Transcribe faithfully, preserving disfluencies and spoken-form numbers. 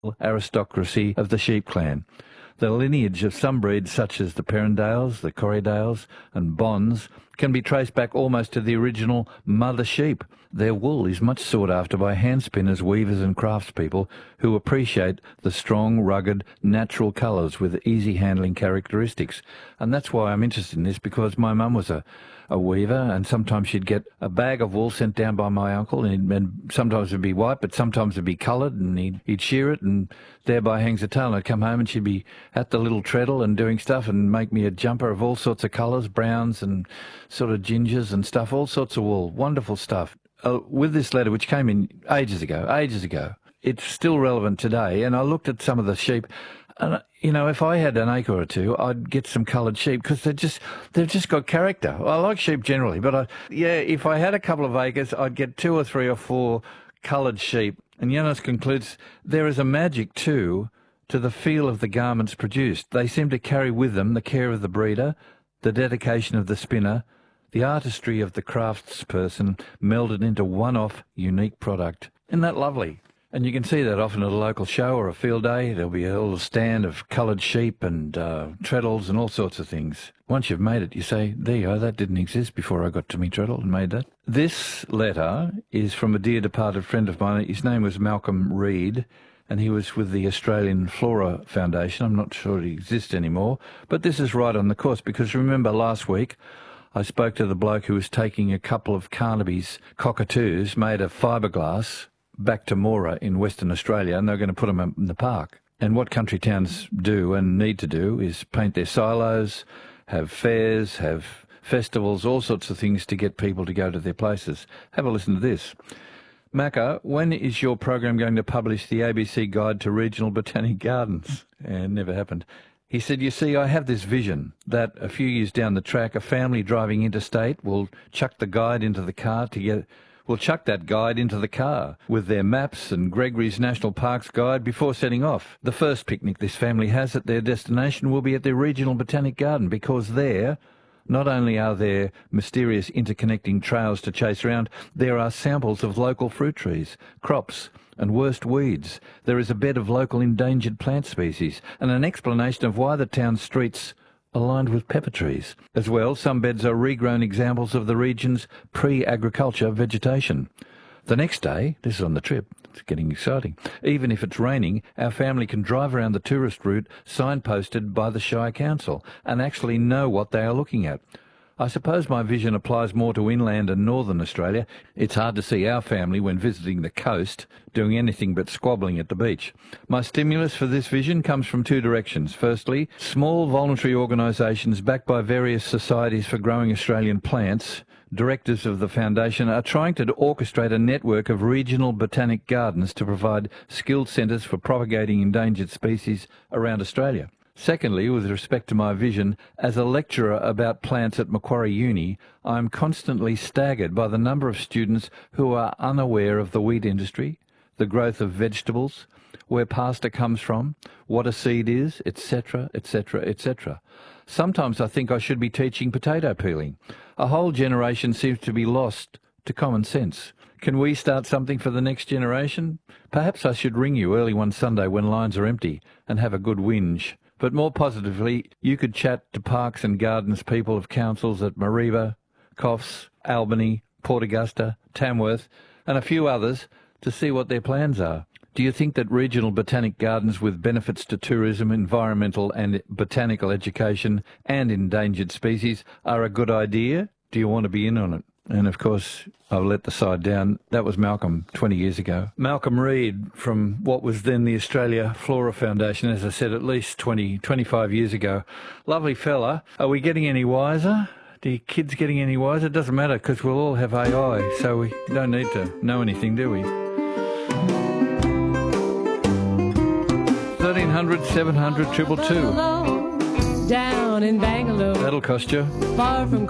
aristocracy of the sheep clan. The lineage of some breeds, such as the Perrendales, the Corriedales and Bonds, can be traced back almost to the original mother sheep. Their wool is much sought after by hand spinners, weavers and craftspeople who appreciate the strong, rugged, natural colours with easy handling characteristics. And that's why I'm interested in this, because my mum was a, a weaver, and sometimes she'd get a bag of wool sent down by my uncle, and, and sometimes it'd be white, but sometimes it'd be coloured, and he'd, he'd shear it, and thereby hangs a tale. And I'd come home and she'd be at the little treadle and doing stuff and make me a jumper of all sorts of colours, browns and sort of gingers and stuff, all sorts of wool. Wonderful stuff. Uh, with this letter, which came in ages ago, ages ago, it's still relevant today. And I looked at some of the sheep, and, you know, if I had an acre or two, I'd get some coloured sheep because they're just, they've just got character. I like sheep generally, but, I, yeah, if I had a couple of acres, I'd get two or three or four coloured sheep. And Janos concludes, there is a magic, too, to the feel of the garments produced. They seem to carry with them the care of the breeder, the dedication of the spinner, the artistry of the craftsperson melded into one-off, unique product. Isn't that lovely? And you can see that often at a local show or a field day. There'll be a little stand of coloured sheep and uh, treadles and all sorts of things. Once you've made it, you say, there you go, that didn't exist before I got to me treadle and made that. This letter is from a dear departed friend of mine. His name was Malcolm Reid, and he was with the Australian Flora Foundation. I'm not sure it exists anymore, but this is right on the course, because remember last week I spoke to the bloke who was taking a couple of Carnaby's cockatoos made of fiberglass back to Mora in Western Australia, and they're going to put them in the park. And what country towns do and need to do is paint their silos, have fairs, have festivals, all sorts of things to get people to go to their places. Have a listen to this. Macca, when is your program going to publish the A B C Guide to Regional Botanic Gardens? And it never happened. He said, you see, I have this vision that a few years down the track, a family driving interstate will chuck the guide into the car to get, will chuck that guide into the car with their maps and Gregory's National Parks guide before setting off. The first picnic this family has at their destination will be at their regional botanic garden, because there, not only are there mysterious interconnecting trails to chase around, there are samples of local fruit trees, crops, and worst weeds. There is a bed of local endangered plant species, and an explanation of why the town's streets are lined with pepper trees. As well, some beds are regrown examples of the region's pre-agriculture vegetation. The next day, this is on the trip, it's getting exciting, even if it's raining, our family can drive around the tourist route signposted by the Shire Council and actually know what they are looking at. I suppose my vision applies more to inland and northern Australia. It's hard to see our family, when visiting the coast, doing anything but squabbling at the beach. My stimulus for this vision comes from two directions. Firstly, small voluntary organisations backed by various societies for growing Australian plants, directors of the foundation, are trying to orchestrate a network of regional botanic gardens to provide skilled centres for propagating endangered species around Australia. Secondly, with respect to my vision, as a lecturer about plants at Macquarie Uni, I am constantly staggered by the number of students who are unaware of the wheat industry, the growth of vegetables, where pasta comes from, what a seed is, et cetera, et cetera, et cetera. Sometimes I think I should be teaching potato peeling. A whole generation seems to be lost to common sense. Can we start something for the next generation? Perhaps I should ring you early one Sunday when lines are empty and have a good whinge. But more positively, you could chat to Parks and Gardens people of councils at Mareeba, Coffs, Albany, Port Augusta, Tamworth, and a few others to see what their plans are. Do you think that regional botanic gardens with benefits to tourism, environmental and botanical education and endangered species are a good idea? Do you want to be in on it? And, of course, I've let the side down. That was Malcolm twenty years ago. Malcolm Reid from what was then the Australia Flora Foundation, as I said, at least twenty, twenty-five years ago. Lovely fella. Are we getting any wiser? Are your kids getting any wiser? It doesn't matter, because we'll all have A I, so we don't need to know anything, do we? thirteen hundred, seven hundred, two two two. Down in Bangalore. That'll cost you. Far from